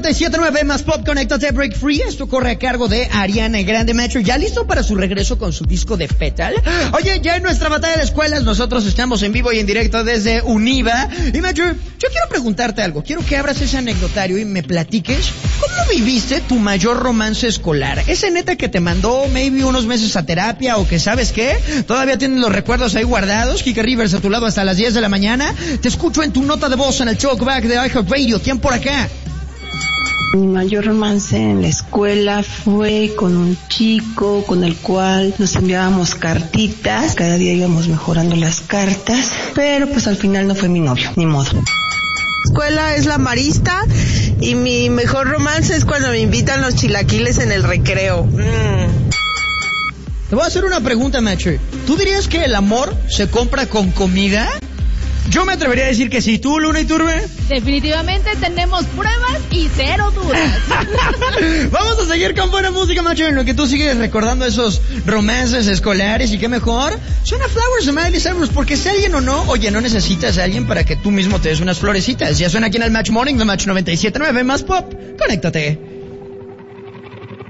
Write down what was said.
97.9 más Pop, conéctate, Break Free. Esto corre a cargo de Ariana Grande, macho. ¿Ya listo para su regreso con su disco de Petal? Oye, ya en nuestra batalla de escuelas nosotros estamos en vivo y en directo desde Univa. Y macho, yo quiero preguntarte algo. Quiero que abras ese anecdotario y me platiques cómo viviste tu mayor romance escolar. Ese neta que te mandó maybe unos meses a terapia o que sabes qué, todavía tienes los recuerdos ahí guardados. Kike Rivers a tu lado hasta las 10 de la mañana. Te escucho en tu nota de voz en el Talkback de iHeartRadio. ¿Quién por acá? Mi mayor romance en la escuela fue con un chico con el cual nos enviábamos cartitas. Cada día íbamos mejorando las cartas, pero pues al final no fue mi novio, ni modo. Escuela es la Marista y mi mejor romance es cuando me invitan los chilaquiles en el recreo. Te voy a hacer una pregunta, macho. ¿Tú dirías que el amor se compra con comida? Yo me atrevería a decir que sí. ¿Tú, Luna Iturbe? Definitivamente tenemos pruebas y cero dudas. Vamos a seguir con buena música, macho, en lo que tú sigues recordando esos romances escolares. Y qué mejor, suena Flowers de Miley Cyrus, porque si alguien o no, oye, no necesitas a alguien para que tú mismo te des unas florecitas. Ya suena aquí en el Match Morning de Match 97.9 más Pop. Conéctate.